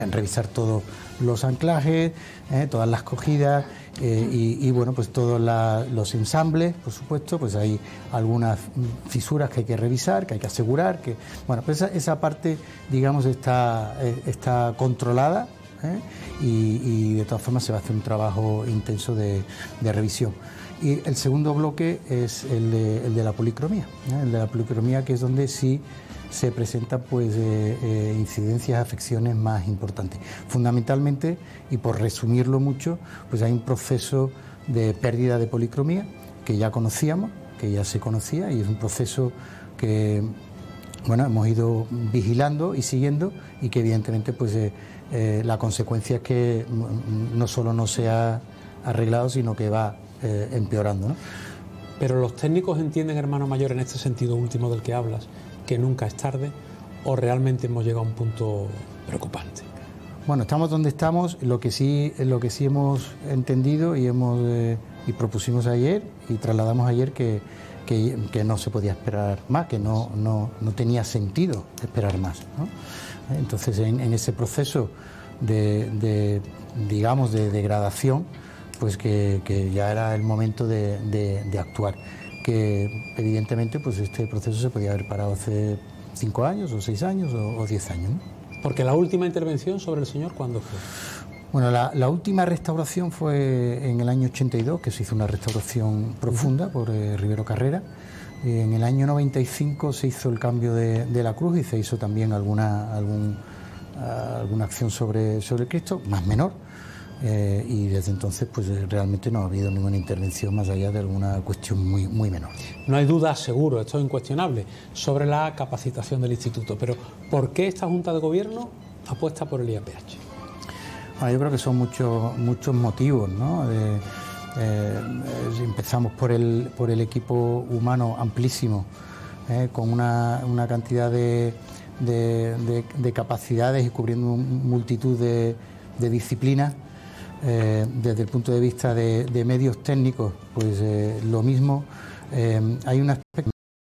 revisar todos los anclajes, todas las cogidas y bueno, pues todos los ensambles, por supuesto, pues hay algunas fisuras que hay que revisar, que hay que asegurar, que bueno, pues esa parte, digamos, está controlada, y de todas formas se va a hacer un trabajo intenso de revisión. Y el segundo bloque es el de la policromía, el de la policromía, que es donde sí se presentan pues incidencias, afecciones más importantes. Fundamentalmente, y por resumirlo mucho, pues hay un proceso de pérdida de policromía que ya conocíamos, que ya se conocía, y es un proceso que bueno, hemos ido vigilando y siguiendo, y que evidentemente pues la consecuencia es que no solo no se ha arreglado, sino que va empeorando, ¿no? Pero los técnicos entienden, hermano mayor, en este sentido último del que hablas, que nunca es tarde, o realmente hemos llegado a un punto preocupante. Bueno, estamos donde estamos. Lo que sí hemos entendido y propusimos ayer y trasladamos ayer que no se podía esperar más, que no tenía sentido esperar más, ¿no? Entonces, en ese proceso de degradación, pues que ya era el momento de actuar. Que evidentemente pues este proceso se podía haber parado hace 5 años o 6 años o 10 años, ¿no? Porque la última intervención sobre el señor, ¿cuándo fue? Bueno, la última restauración fue en el año 82, que se hizo una restauración profunda por Rivero Carrera. En el año 95 se hizo el cambio de la cruz y se hizo también alguna acción sobre el Cristo, más menor. Y desde entonces pues realmente no ha habido ninguna intervención más allá de alguna cuestión muy, muy menor. No hay duda, seguro, esto es incuestionable, sobre la capacitación del instituto, pero ¿por qué esta Junta de Gobierno apuesta por el IAPH? Bueno, yo creo que son muchos motivos, ¿no? Empezamos por el equipo humano amplísimo, con una cantidad de capacidades y cubriendo multitud de disciplinas. Desde el punto de vista de medios técnicos, pues lo mismo. Hay un aspecto